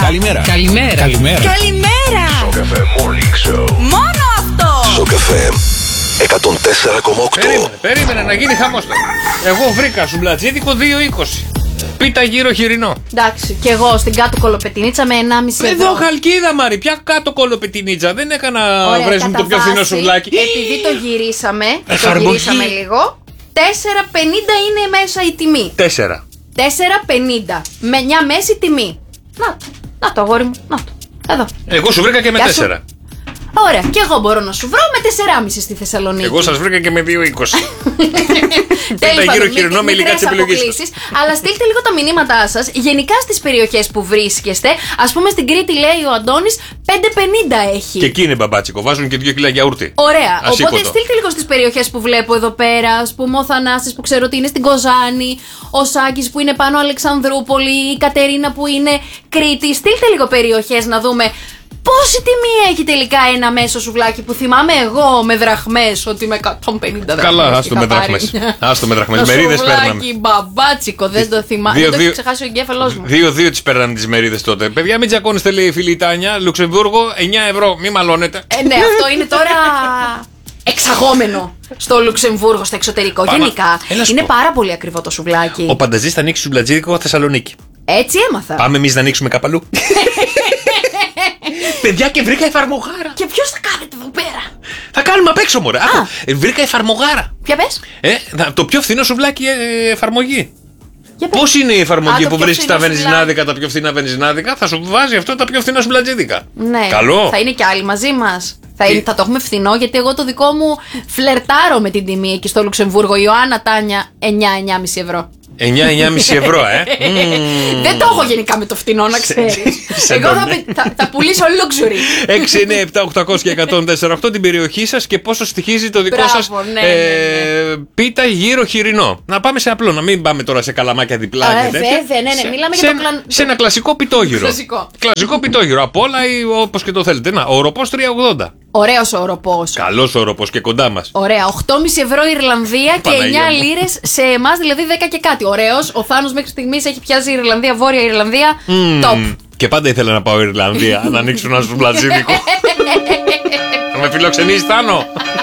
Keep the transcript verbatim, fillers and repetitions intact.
Καλημέρα. Καλημέρα. Καλημέρα. Καλημέρα. Σοκαφέ Morning Show. Μόνο αυτό. Σοκαφέ εκατόν τέσσερα κόμμα οκτώ. Περίμενε, περίμενε να γίνει χαμός. Εγώ βρήκα σουμπλατζίδικο δύο είκοσι. Πίτα γύρω χοιρινό. Εντάξει, κι εγώ στην κάτω κολοπετινίτσα με ενάμιση ευρώ. Εδώ χαλκίδα, Μάρι. Πια κάτω κολοπετινίτσα. Δεν έκανα Ωραία, βρέσουν κατά το πιο φθηνό βάση, σουβλάκι. Επειδή το γυρίσαμε, το Εφαρμογή. γυρίσαμε λίγο. τέσσερα πενήντα είναι μέσα η τιμή. Τέσσερα. τέσσερα πενήντα με μια μέση τιμή. Να το, να το αγόρι μου, να το. Εδώ. Εγώ σου βρήκα και με Γεια σου. τέσσερα. Ωραία, και εγώ μπορώ να σου βρω με τέσσερα κόμμα πέντε στη Θεσσαλονίκη. Εγώ σας βρήκα και με δύο είκοσι. Τέλος γύρω πάντων, χοιρινό με υλικά μικρές της επιλογής. αποκλήσεις, αλλά στείλτε λίγο τα μηνύματά σας γενικά στις περιοχές που βρίσκεστε. Ας πούμε στην Κρήτη λέει ο Αντώνης πέντε πενήντα έχει. Και εκεί είναι μπαμπάτσικο. Βάζουν και δύο κιλά γιαούρτι. Ωραία. Ασήκωτο. Οπότε στείλτε λίγο στις περιοχές που βλέπω εδώ πέρα. Ας πούμε ο Θανάσης που ξέρω ότι είναι στην Κοζάνη, ο Σάκης που είναι πάνω Αλεξανδρούπολη, η Κατερίνα που είναι Κρήτη. Στείλτε λίγο περιοχές να δούμε. Πόση τιμή έχει τελικά ένα μέσο σουβλάκι που θυμάμαι εγώ με δραχμές ότι με εκατόν πενήντα δραχμές. Καλά, άστο με δραχμές. Άστο με δραχμές. Μερίδες παίρναμε. Σουβλάκι μπαμπάτσικο, δεν το θυμάμαι. Δύο, Δεν το έχει δύο. ξεχάσει ο εγκέφαλός μου. Δύο-δύο τις παίρνανε τις μερίδες τότε. Παιδιά, μην τζακώνεστε, λέει η φίλη η Τάνια. Λουξεμβούργο, εννιά ευρώ. Μην μαλώνετε. Ε, ναι, αυτό είναι τώρα εξαγόμενο στο Λουξεμβούργο, στο εξωτερικό. Πάμε. Γενικά Έλα σου είναι πω. πάρα πολύ ακριβό το σουβλάκι. Ο Πανταζής θα ανοίξει σουμπλατζίδικο Θεσσαλονίκη. Έτσι έμαθα. Πάμε εμείς να ανοίξουμε καπαλού. Παιδιά, και βρήκα εφαρμογάρα. Και ποιος θα κάνετε εδώ πέρα? Θα κάνουμε απ' έξω, μωρέ. Άκου, ε, βρήκα εφαρμογάρα. Ποια πες? Ε, θα- το πιο φθηνό σουβλάκι ε, εφαρμογή. Για πες. Πώς είναι η εφαρμογή Α, το που πιο βρίσκει τα φθηνό βενζινάδικα, τα πιο φθηνά βενζινάδικα, θα σου βάζει αυτό τα πιο φθηνά σουμπλατζίδικα. Ναι. Καλό. Θα είναι και άλλοι μαζί μας. Θα, είναι, Τι? θα το έχουμε φθηνό γιατί εγώ το δικό μου φλερτάρω με την τιμή εκεί στο Λουξεμβούργο. Ιωάννα Τάνια εννιά με εννιά κόμμα πέντε ευρώ. εννιά με εννιά κόμμα πέντε ευρώ, ε. Μμμ. Δεν το έχω γενικά με το φθηνό, να ξέρεις. σε Εγώ τον- θα, πε- θα, θα πουλήσω luxury. έξι εννιά επτά οκτακόσια εκατόν τέσσερα οκτώ την περιοχή σας και πόσο στοιχίζει το δικό Μπράβο, σας ναι, ε, ναι, ναι. πίτα γύρω χοιρινό. Να πάμε σε απλό, να μην πάμε τώρα σε καλαμάκια διπλά Α, και τέτοια. βέβαια, ναι, ναι, Σε- μιλάμε σε για το ένα- κλαν- Σε ένα κλασικό πιτόγυρο. Κλασικό. Κλασικό πιτόγυρο. Απ' όλα ή όπως και το θέλετε. Να, ο οροπός τρία ογδόντα. Ωραίος ο οροπός. Καλός ο οροπός και κοντά μας. Ωραία, οκτώ κόμμα πέντε ευρώ Ιρλανδία και Παναγία εννιά μου. λίρες σε εμάς, δηλαδή δέκα και κάτι. Ωραίος. Ο Θάνος μέχρι στιγμής έχει πιάσει Ιρλανδία, Βόρεια Ιρλανδία. Μμμ. Top. Και πάντα ήθελα να πάω Ιρλανδία να ανοίξω ένα σουμπλατζίδικο. Θα με φιλοξενήσει, Θάνο.